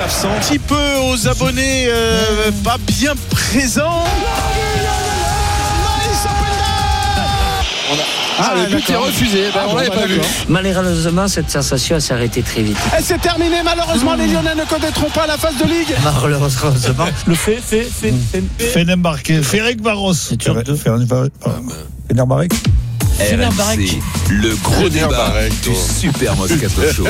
Un petit peu aux abonnés pas bien présents. Le but est refusé. On l'avait pas vu. Malheureusement, cette sensation s'est arrêtée très vite. Et c'est terminé. Malheureusement, les Lyonnais ne connaîtront pas la phase de Ligue. Malheureusement. Le Fenerbahçe. Ferencváros. C'est turc. Fenerbahçe. RMC, le gros débat du Super Moscato Show.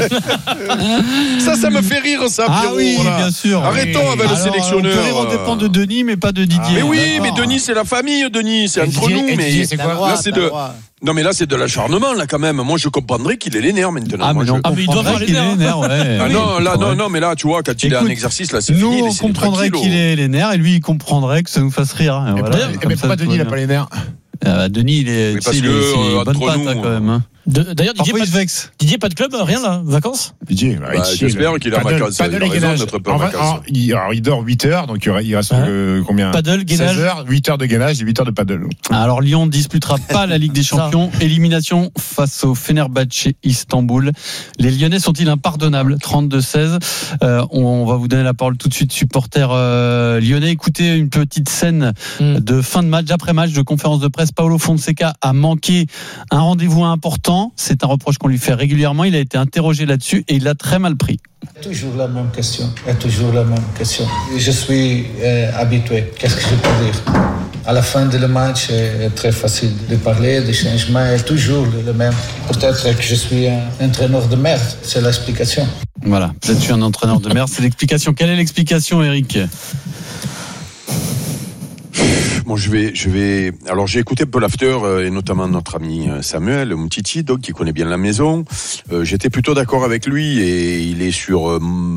Ça me fait rire, ça, Pierrot. Ah oui, là. bien sûr. Arrêtons avec le sélectionneur. On dépend de Denis, mais pas de Didier. Mais oui, mais Denis, c'est la famille, Denis. C'est entre nous. Mais c'est quoi là, c'est de. Non, mais là, c'est de l'acharnement, là, quand même. Moi, je comprendrais qu'il ait les nerfs maintenant. Mais il doit avoir les nerfs, ouais. Non, mais là, tu vois, quand il est en exercice, là, c'est nous, fini. Nous, on comprendrait qu'il ait les nerfs, et lui, il comprendrait que ça nous fasse rire. Mais pourquoi Denis n'a pas les nerfs? Denis, il est bonne patte quand même. D'ailleurs, Didier, pas de club, rien là, vacances. Didier, j'espère qu'il a vacances. Il dort 8 heures, donc il reste combien? Paddle, gainage. 16 heures, 8 heures de gainage et 8 heures de paddle. Alors Lyon ne disputera pas la Ligue des Champions. Élimination face au Fenerbahçe Istanbul. Les Lyonnais sont-ils impardonnables? 32-16. On va vous donner la parole tout de suite, supporters lyonnais. Écoutez une petite scène de fin de match, après-match de conférence de presse. Paulo Fonseca a manqué un rendez-vous important. C'est un reproche qu'on lui fait régulièrement. Il a été interrogé là-dessus et il l'a très mal pris. Toujours la même question. Je suis habitué. Qu'est-ce que je peux dire? À la fin de le match, c'est très facile de parler, des changements est toujours le même. Peut-être que je suis un entraîneur de merde. C'est l'explication. Voilà, peut-être que je suis un entraîneur de merde. C'est l'explication. Quelle est l'explication, Eric? Bon, je vais. Alors, j'ai écouté un peu l'after et notamment notre ami Samuel Umtiti, donc qui connaît bien la maison. J'étais plutôt d'accord avec lui et il est sur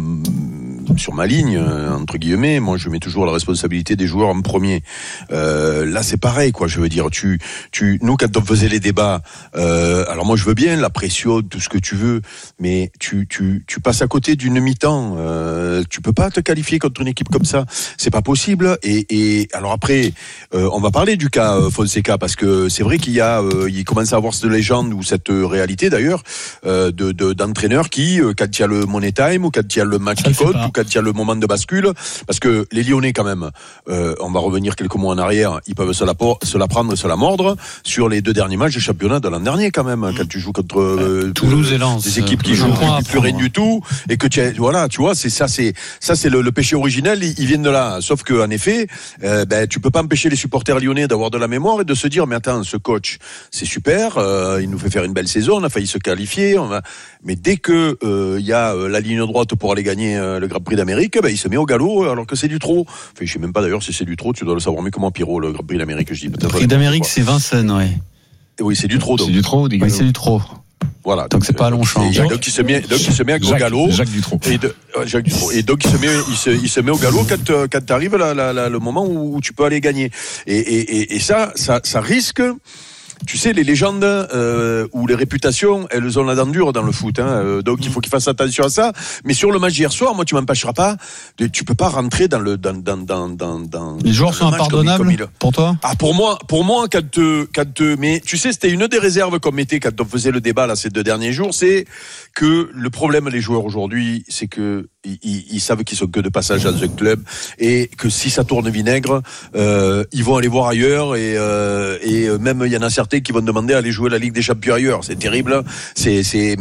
ma ligne entre guillemets. Moi, je mets toujours la responsabilité des joueurs en premier. Là, c'est pareil, quoi. Je veux dire, nous, quand on faisait les débats, alors moi, je veux bien la pression, tout ce que tu veux, mais tu passes à côté d'une mi-temps. Tu peux pas te qualifier contre une équipe comme ça. C'est pas possible. Et alors après, on va parler du cas Fonseca parce que c'est vrai il commence à avoir cette légende ou cette réalité d'ailleurs d'entraîneur qui, quand il y a le money time ou quand il y a le match qui compte ou quand il y a le moment de bascule, parce que les Lyonnais quand même, on va revenir quelques mois en arrière, ils peuvent se la prendre et se la mordre sur les 2 derniers matchs de championnat de l'an dernier quand même, quand tu joues contre Toulouse et Lens, des équipes qui jouent plus rien du tout et que tu vois, c'est le péché originel, ils viennent de là. Sauf que en effet, tu peux pas empêcher les supporters lyonnais d'avoir de la mémoire et de se dire mais attends, ce coach c'est super, il nous fait faire une belle saison, on a failli se qualifier, mais dès que il y a la ligne droite pour aller gagner le Grand Prix d'Amérique, il se met au galop alors que c'est du trop. Enfin, je sais même pas d'ailleurs si c'est du trop, tu dois le savoir mieux comment Pierrot, le Grand Prix d'Amérique, je dis peut-être. Le Prix d'Amérique, c'est Vincennes, ouais. Oui, c'est du trop. Donc. C'est du trop, oui, c'est du trop. Voilà. Donc c'est pas à Longchamp. Donc il se met au galop. Jacques Dutronc. Jacques Dutronc. Et donc il se met au galop quand t'arrives le moment où tu peux aller gagner. Et ça risque. Tu sais, les légendes ou les réputations, elles ont la dent dure dans le foot. Donc il faut qu'ils fassent attention à ça. Mais sur le match d'hier soir, moi tu m'empêcheras pas. Tu peux pas rentrer dans le dans les joueurs sont impardonnables pour toi. Ah pour moi mais tu sais, c'était une des réserves qu'on mettait quand on faisait le débat là ces 2 derniers jours, c'est que le problème les joueurs aujourd'hui, c'est que ils savent qu'ils sont que de passage dans un club et que si ça tourne vinaigre, ils vont aller voir ailleurs et même il y en a certains qui vont demander à aller jouer la Ligue des Champions ailleurs. C'est terrible. C'est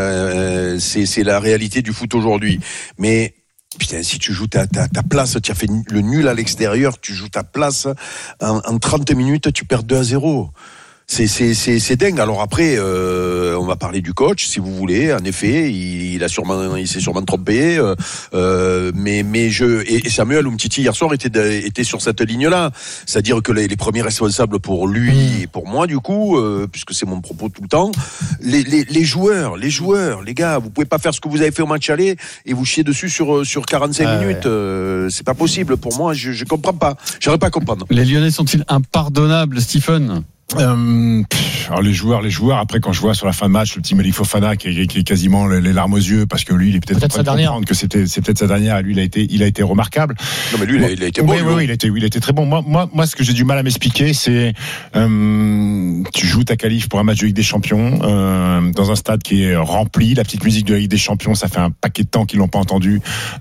la réalité du foot aujourd'hui. Mais putain, si tu joues ta place, tu as fait le nul à l'extérieur, tu joues ta place en 30 minutes, tu perds 2-0. C'est dingue. Alors après, on va parler du coach, si vous voulez. En effet, il s'est sûrement trompé. Et Samuel Umtiti hier soir était sur cette ligne-là. C'est-à-dire que les premiers responsables pour lui et pour moi, du coup, puisque c'est mon propos tout le temps, les joueurs, les gars, vous pouvez pas faire ce que vous avez fait au match aller et vous chier dessus sur 45 minutes. C'est pas possible. Pour moi, je comprends pas. J'arrive pas à comprendre. Les Lyonnais sont-ils impardonnables, Stephen? Alors les joueurs, après quand je vois sur la fin de match le petit Malik Fofana qui est quasiment les larmes aux yeux parce que lui il est peut-être en train de comprendre que c'est peut-être sa dernière. Lui il a été remarquable. Non mais lui il a été bon. Oui, il a été très bon. Moi ce que j'ai du mal à m'expliquer c'est tu joues ta qualif pour un match de Ligue des Champions dans un stade qui est rempli, la petite musique de la Ligue des Champions, ça fait un paquet de temps qu'ils l'ont pas entendu.